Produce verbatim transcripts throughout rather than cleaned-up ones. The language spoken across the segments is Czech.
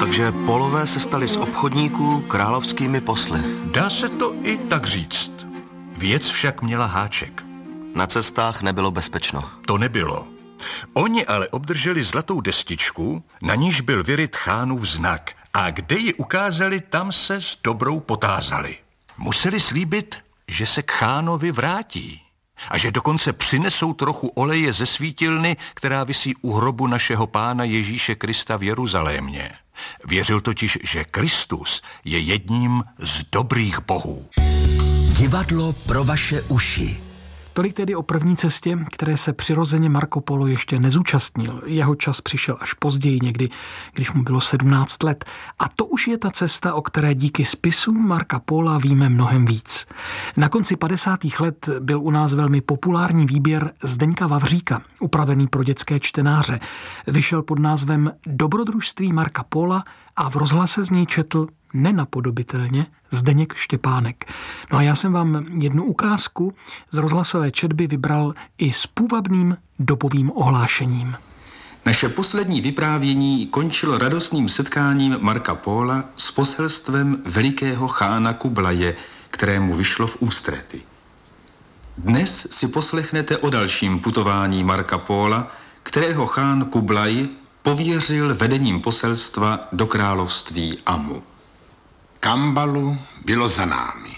Takže Polové se stali z obchodníků královskými posly. Dá se to i tak říct. Věc však měla háček. Na cestách nebylo bezpečno. To nebylo. Oni ale obdrželi zlatou destičku, na níž byl vyryt chánův znak. A kde ji ukázali, tam se s dobrou potázali. Museli slíbit, že se k chánovi vrátí. A že dokonce přinesou trochu oleje ze svítilny, která visí u hrobu našeho pána Ježíše Krista v Jeruzalémě. Věřil totiž, že Kristus je jedním z dobrých bohů. Divadlo pro vaše uši. Tolik tedy o první cestě, které se přirozeně Marco Polo ještě nezúčastnil. Jeho čas přišel až později, někdy, když mu bylo sedmnáct let. A to už je ta cesta, o které díky spisům Marca Pola víme mnohem víc. Na konci padesátých let byl u nás velmi populární výběr Zdeňka Vavříka, upravený pro dětské čtenáře. Vyšel pod názvem Dobrodružství Marca Pola a v rozhlase z něj četl nenapodobitelně Zdeněk Štěpánek. No a já jsem vám jednu ukázku z rozhlasové četby vybral i s půvabným dobovým ohlášením. Naše poslední vyprávění končilo radostným setkáním Marca Pola s poselstvem velikého chána Kublaje, kterému vyšlo v ústrety. Dnes si poslechnete o dalším putování Marca Pola, kterého chán Kublaj pověřil vedením poselstva do království Amu. Kambalu bylo za námi.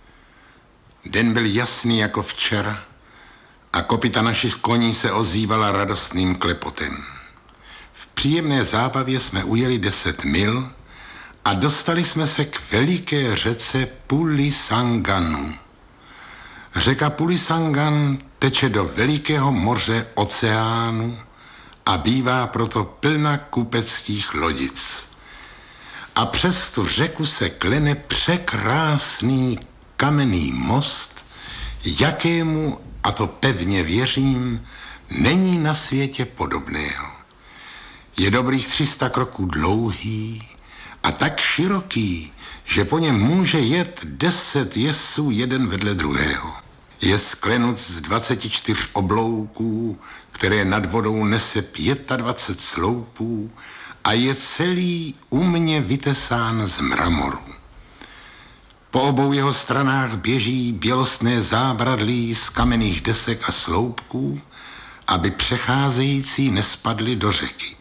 Den byl jasný jako včera a kopyta našich koní se ozývala radostným klepotem. V příjemné zábavě jsme ujeli deset mil a dostali jsme se k veliké řece Pulisanganu. Řeka Pulisangan teče do velikého moře oceánu a bývá proto plna kupeckých lodic. A přes tu řeku se klene překrásný kamenný most, jakému, a to pevně věřím, není na světě podobného. Je dobrých tři sta kroků dlouhý a tak široký, že po něm může jet deset jezdců jeden vedle druhého. Je sklenut z dvaceti čtyř oblouků, které nad vodou nese dvacet pět sloupů, a je celý umně vytesán z mramoru. Po obou jeho stranách běží bělostné zábradlí z kamenných desek a sloupků, aby přecházející nespadli do řeky.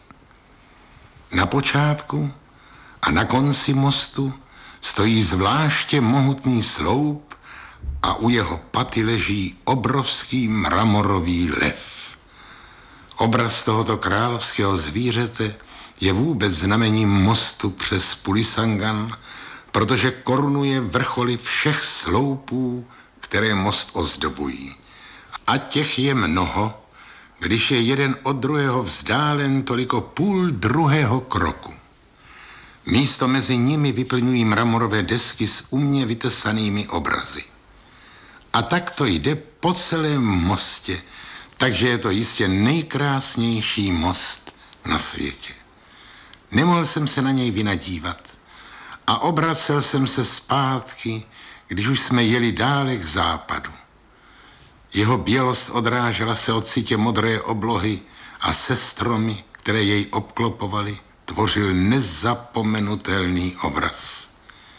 Na počátku a na konci mostu stojí zvláště mohutný sloup a u jeho paty leží obrovský mramorový lev. Obraz tohoto královského zvířete je vůbec znamením mostu přes Pulisangan, protože korunuje vrcholy všech sloupů, které most ozdobují. A těch je mnoho, když je jeden od druhého vzdálen toliko půl druhého kroku. Místo mezi nimi vyplňují mramorové desky s umně vytesanými obrazy. A tak to jde po celém mostě, takže je to jistě nejkrásnější most na světě. Nemohl jsem se na něj vynadívat a obracel jsem se zpátky, když už jsme jeli dále k západu. Jeho bělost odrážela se od sitě modré oblohy a se stromy, které jej obklopovaly, tvořil nezapomenutelný obraz.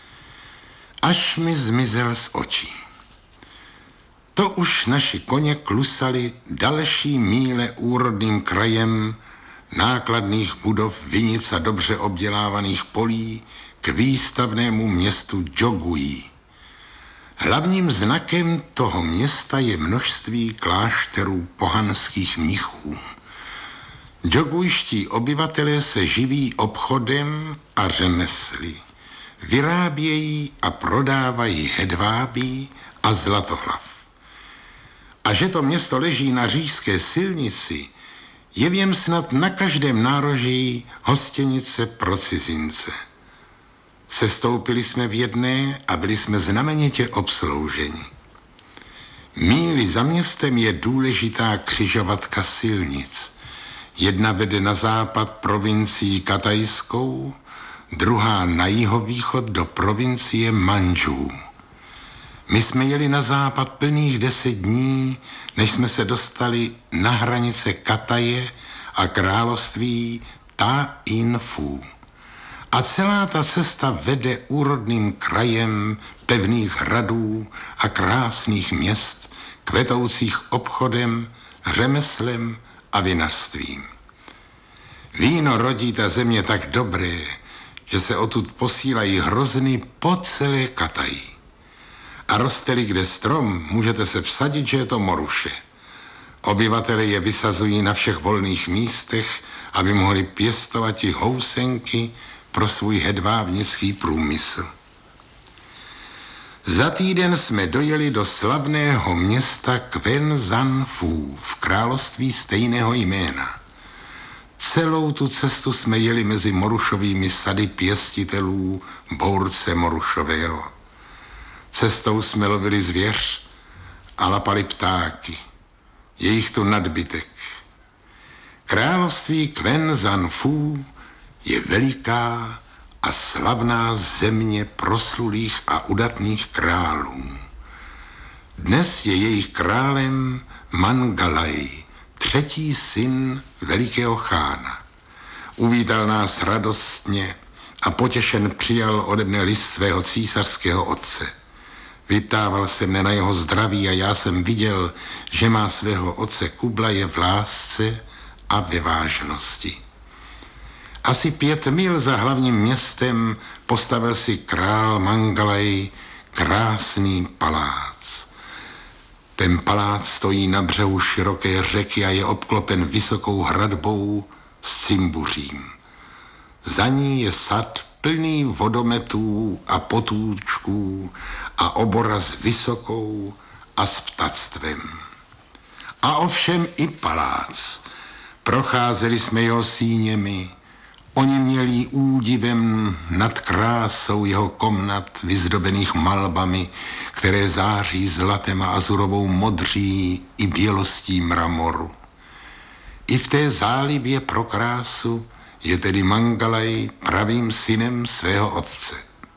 Až mi zmizel z očí. To už naši koně klusali další míle úrodným krajem nákladných budov, vinic a dobře obdělávaných polí k výstavnému městu Džogují. Hlavním znakem toho města je množství klášterů pohanských mnichů. Džogujští obyvatelé se živí obchodem a řemesly. Vyrábějí a prodávají hedvábí a zlatohlav. A že to město leží na říšské silnici, je v něm snad na každém nároží hostěnice pro cizince. Sestoupili jsme v jedné a byli jsme znamenitě obslouženi. Míli za městem je důležitá křižovatka silnic. Jedna vede na západ provincií Katajskou, druhá na jihovýchod do provincie Mandžů. My jsme jeli na západ plných deset dní, než jsme se dostali na hranice Kataje a království Ta In Fu. A celá ta cesta vede úrodným krajem pevných hradů a krásných měst, kvetoucích obchodem, řemeslem a vinařstvím. Víno rodí ta země tak dobré, že se odtud posílají hrozny po celé Kataji. A roste-li kde strom, můžete se vsadit, že je to moruše. Obyvatele je vysazují na všech volných místech, aby mohli pěstovat i housenky pro svůj hedvábnický průmysl. Za týden jsme dojeli do slavného města Kven Zan Phu v království stejného jména. Celou tu cestu jsme jeli mezi morušovými sady pěstitelů bource morušového. Cestou jsme lovili zvěř a lapali ptáky. Je jich tu nadbytek. Království Kven Zan Phu je veliká a slavná země proslulých a udatných králů. Dnes je jejich králem Mangalaj, třetí syn velikého chána. Uvítal nás radostně a potěšen přijal ode mne list svého císařského otce. Vyptával se mne na jeho zdraví a já jsem viděl, že má svého otce Kublaje v lásce a ve vážnosti. Asi pět mil za hlavním městem postavil si král Mangalaj krásný palác. Ten palác stojí na břehu široké řeky a je obklopen vysokou hradbou s cimbuřím. Za ní je sad plný vodometů a potůčků a obora s vysokou a s ptactvem. A ovšem i palác. Procházeli jsme jeho síněmi, oni měli údivem nad krásou jeho komnat vyzdobených malbami, které září zlatem a azurovou modří i bělostí mramoru. I v té zálibě pro krásu je tedy Mangalaj pravým synem svého otce.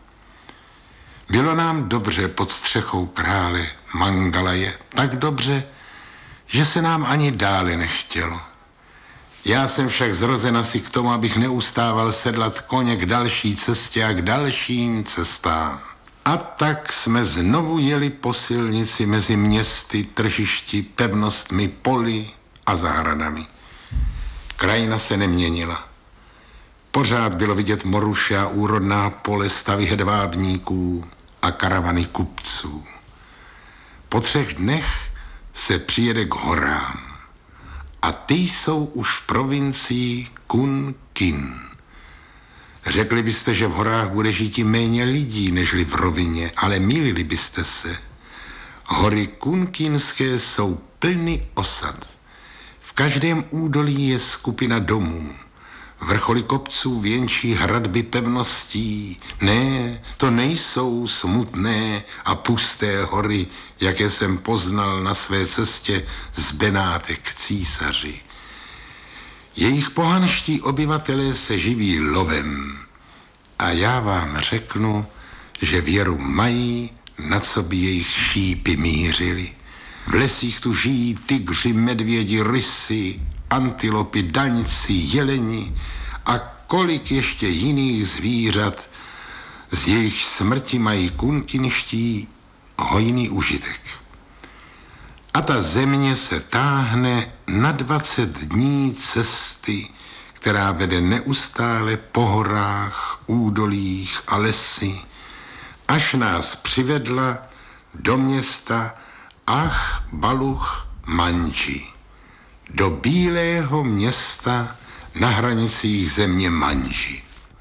Bylo nám dobře pod střechou krále Mangalaje, tak dobře, že se nám ani dále nechtělo. Já jsem však zrozen asi k tomu, abych neustával sedlat koně k další cestě a k dalším cestám. A tak jsme znovu jeli po silnici mezi městy, tržišti, pevnostmi, poli a zahradami. Krajina se neměnila. Pořád bylo vidět moruše a úrodná pole, stavy hedvábníků a karavany kupců. Po třech dnech se přijede k horám. A ty jsou už v provincii Kun Kin. Řekli byste, že v horách bude žít i méně lidí, nežli v rovině, ale mýlili byste se. Hory kunkinské jsou plny osad. V každém údolí je skupina domů. Vrcholy kopců věnčí hradby pevností. Ne, to nejsou smutné a pusté hory, jaké jsem poznal na své cestě z Benátek k císaři. Jejich pohanští obyvatelé se živí lovem. A já vám řeknu, že věru mají, na co by jejich šípy mířili. V lesích tu žijí tygři, medvědi, rysy, antilopy, daňci, jeleni a kolik ještě jiných zvířat, z jejich smrti mají kunkinští hojný užitek. A ta země se táhne na dvacet dní cesty, která vede neustále po horách, údolích a lesy, až nás přivedla do města Ach Baluch Manji, do bílého města na hranicích země Manji.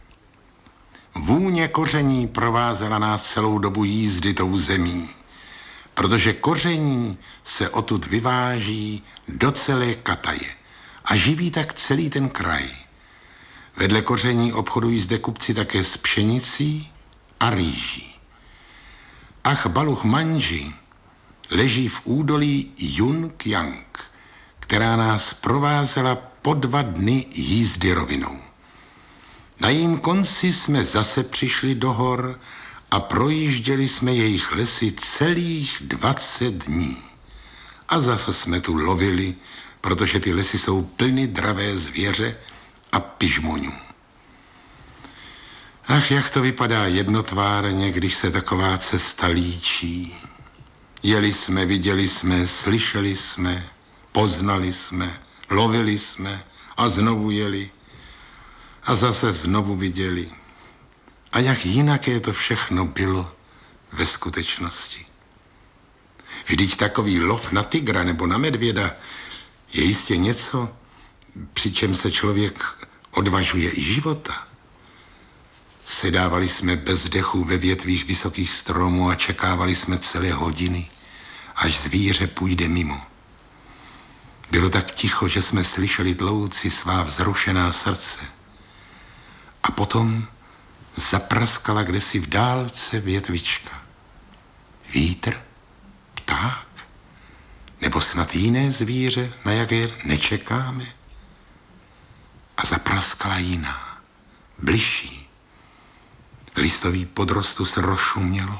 Vůně koření provázela nás celou dobu jízdy tou zemí, protože koření se odtud vyváží do celé Kataje a živí tak celý ten kraj. Vedle koření obchodují zde kupci také s pšenicí a rýží. Ach Baluch Manji leží v údolí Jung-Yang, která nás provázela po dva dny jízdy rovinou. Na jejím konci jsme zase přišli do hor a projížděli jsme jejich lesy celých dvacet dní. A zase jsme tu lovili, protože ty lesy jsou plny dravé zvěře a pižmoňů. Ach, jak to vypadá jednotvárně, když se taková cesta líčí. Jeli jsme, viděli jsme, slyšeli jsme, poznali jsme, lovili jsme a znovu jeli a zase znovu viděli. A jak jinaké to všechno bylo ve skutečnosti. Vždyť takový lov na tygra nebo na medvěda je jistě něco, při čem se člověk odvažuje i života. Sedávali jsme bez dechu ve větvích vysokých stromů a čekávali jsme celé hodiny, až zvíře půjde mimo. Bylo tak ticho, že jsme slyšeli tlouci svá vzrušená srdce. A potom zapraskala kdesi v dálce větvička. Vítr? Pták? Nebo snad jiné zvíře, na jaké nečekáme? A zapraskala jiná, bližší. Listový podrostu se rozšumělo.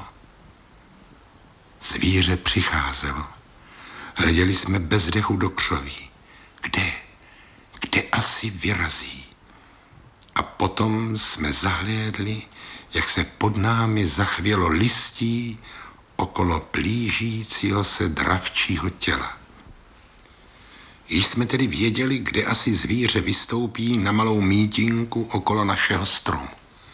Zvíře přicházelo. Hleděli jsme bez dechu do křoví. Kde? Kde asi vyrazí? A potom jsme zahlédli, jak se pod námi zachvělo listí okolo plížícího se dravčího těla. Již jsme tedy věděli, kde asi zvíře vystoupí na malou mítinku okolo našeho stromu.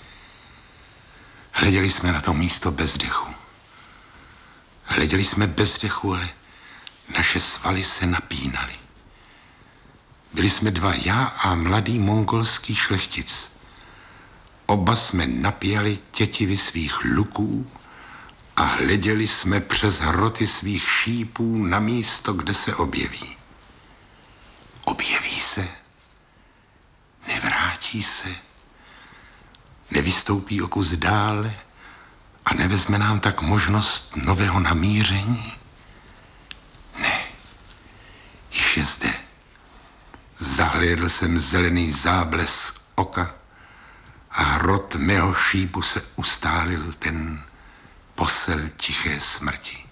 Hleděli jsme na to místo bez dechu. Hleděli jsme bez dechu, ale naše svaly se napínaly. Byli jsme dva, já a mladý mongolský šlechtic. Oba jsme napěli tětivy svých luků a hleděli jsme přes hroty svých šípů na místo, kde se objeví. Objeví se, nevrátí se, nevystoupí o kus dále a nevezme nám tak možnost nového namíření? Ne, již je zde. Zahlédl jsem zelený záblesk oka a hrot mého šípu se ustálil, ten posel tiché smrti.